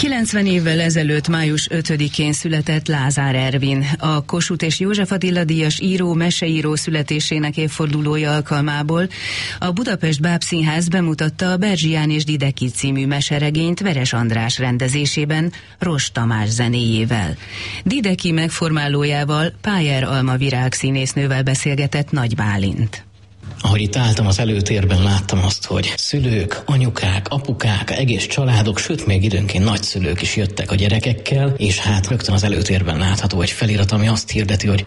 90 évvel ezelőtt május 5-én született Lázár Ervin. A Kossuth és József Attila díjas író, meseíró születésének évfordulója alkalmából a Budapest Bábszínház bemutatta a Berzsi és Dideki című meseregényt Veres András rendezésében, Ross Tamás zenéjével. Dideki megformálójával, Pájer Alma virágszínésznővel beszélgetett Nagy Bálint. Ahogy itt álltam az előtérben, láttam azt, hogy szülők, anyukák, apukák, egész családok, sőt még időnként nagyszülők is jöttek a gyerekekkel, és hát rögtön az előtérben látható egy felirat, ami azt hirdeti, hogy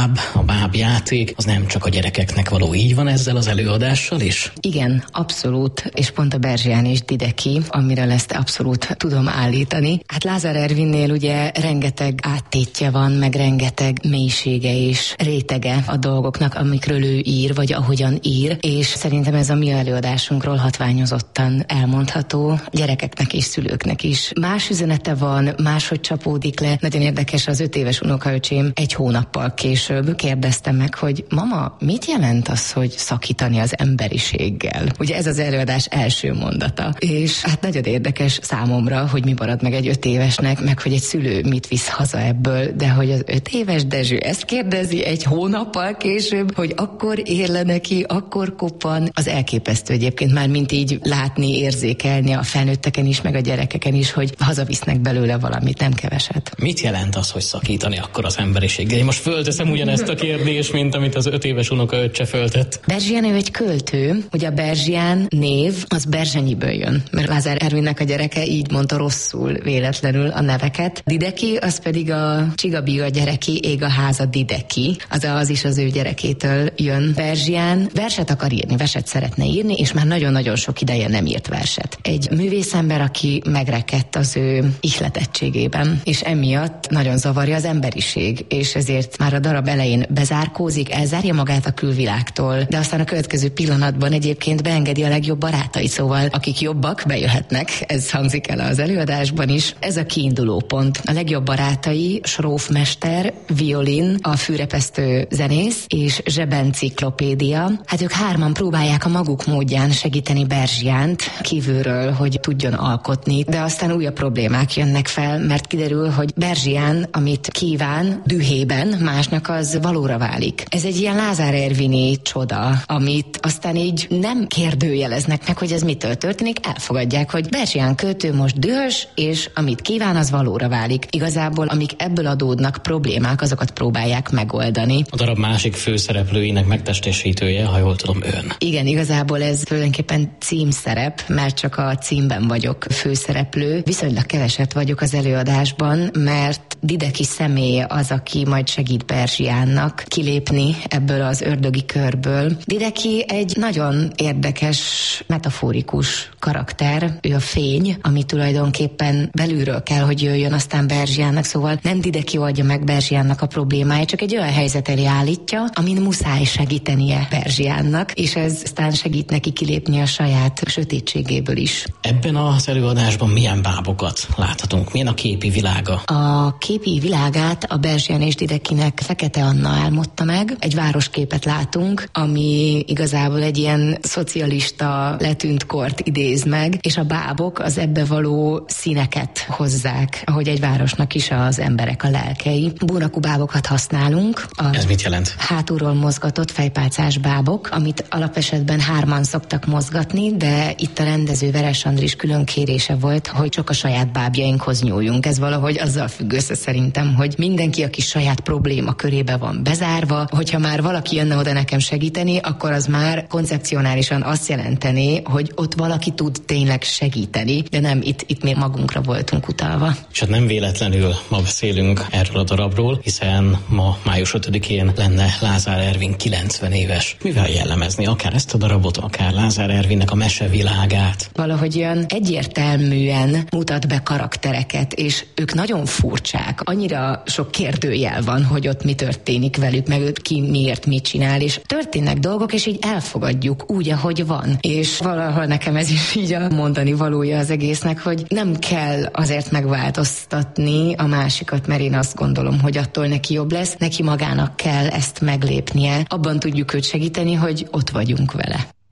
a báb játék, az nem csak a gyerekeknek való. Így van ezzel az előadással is? Igen, abszolút, és pont a Berzsi és Dideki, amiről ezt abszolút tudom állítani. Hát Lázár Ervinnél ugye rengeteg áttétje van, meg rengeteg mélysége és rétege a dolgoknak, amikről ő ír, vagy ahogyan ír, és szerintem ez a mi előadásunkról hatványozottan elmondható gyerekeknek és szülőknek is. Más üzenete van, máshogy csapódik le. Nagyon érdekes, az 5 éves unokaöcsém 1 hónappal később kérdezte meg, hogy mama, mit jelent az, hogy szakítani az emberiséggel? Ugye ez az előadás első mondata. És hát nagyon érdekes számomra, hogy mi marad meg egy 5 évesnek, meg hogy egy szülő mit visz haza ebből, de hogy az 5 éves Dezső ezt kérdezi 1 hónappal később, hogy akkor ér le neki, akkor koppan. Az elképesztő egyébként már mint így látni, érzékelni a felnőtteken is, meg a gyerekeken is, hogy hazavisznek belőle valamit, nem keveset. Mit jelent az, hogy szakítani akkor az emberiséggel? Én most fölteszem ugyanezt a kérdést, mint amit az 5 éves unokaöccse föltett. Berzsián ő egy költő, ugye a Berzsián név az Berzsenyiből jön, mert Lázár Ervinnek a gyereke így mondta rosszul véletlenül a neveket. Dideki, az pedig a Csigabiga gyereki, ég a háza Dideki, az is az ő gyerekétől jön. Berzsián verset akar írni, verset szeretne írni, és már nagyon-nagyon sok ideje nem írt verset. Egy művészember, aki megrekedt az ő ihletettségében, és emiatt nagyon zavarja az emberiség, és ezért már a darab elején bezárkózik, elzárja magát a külvilágtól, de aztán a következő pillanatban egyébként beengedi a legjobb barátait, szóval akik jobbak, bejöhetnek, ez hangzik el az előadásban is. Ez a kiinduló pont. A legjobb barátai, Srófmester, violin, a fűrepesztő zenész és zsebenciklopédia. Hát ők 3 próbálják a maguk módján segíteni Berzsiánt kívülről, hogy tudjon alkotni, de aztán újabb problémák jönnek fel, mert kiderül, hogy Berzsián, amit kíván, dühében másnak, az valóra válik. Ez egy ilyen Lázár Ervini csoda, amit aztán így nem kérdőjeleznek meg, hogy ez mitől történik, elfogadják, hogy Berzsián költő most dühös, és amit kíván, az valóra válik. Igazából, amik ebből adódnak problémák, azokat próbálják megoldani. A darab másik főszereplőinek megtestesítője, ha jól tudom, ön. Igen, igazából ez tulajdonképpen címszerep, mert csak a címben vagyok főszereplő. Viszonylag keveset vagyok az előadásban, mert Dideki személye az, aki majd segít Berzsiánnak kilépni ebből az ördögi körből. Dideki egy nagyon érdekes, metaforikus karakter. Ő a fény, ami tulajdonképpen belülről kell, hogy jöjjön aztán Berzsiánnak, szóval nem Dideki oldja meg Berzsiánnak a problémáját, csak egy olyan helyzet elé állítja, amin muszáj segítenie Berzsiánnak, és ez aztán segít neki kilépni a saját sötétségéből is. Ebben az előadásban milyen bábokat láthatunk? Milyen a képi világa? A képi világát a Berzsián és Didekinek Fekete Anna álmodta meg. Egy városképet látunk, ami igazából egy ilyen szocialista letűnt kort idéz meg, és a bábok az ebbe való színeket hozzák, ahogy egy városnak is az emberek a lelkei. Búrakú bábokat használunk. Ez mit jelent? Hátulról mozgatott fejpálcás bábok, amit alapesetben 3 szoktak mozgatni, de itt a rendező Veres Andris külön kérése volt, hogy csak a saját bábjainkhoz nyúljunk. Ez valahogy azzal függ össze szerintem, hogy mindenki, aki saját probléma körébe van bezárva, hogyha már valaki jönne oda nekem segíteni, akkor az már koncepcionálisan azt jelenteni, hogy ott valaki tud tényleg segíteni, de nem, itt mi magunkra voltunk utalva. És hát nem véletlenül ma beszélünk erről a darabról, hiszen ma május 5-én lenne Lázár Ervin 90 éves. Mivel jellemezni akár ezt a darabot, akár Lázár Ervinnek a mesevilágát? Valahogy olyan egyértelműen mutat be karaktereket, és ők nagyon furcsák. Annyira sok kérdőjel van, hogy ott mi történik velük, meg ők ki miért mit csinál, és történnek dolgok, és így elfogadjuk úgy, ahogy van. És valahol nekem ez is így a mondani valója az egésznek, hogy nem kell azért megváltoztatni a másikat, mert én azt gondolom, hogy attól neki jobb lesz, neki magának kell ezt meglépnie. Abban tudjuk őt segíteni, hogy ott vagyunk vele.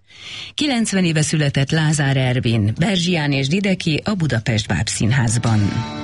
90 éve született Lázár Ervin, Berzsián és Dideki a Budapest Bábszínházban.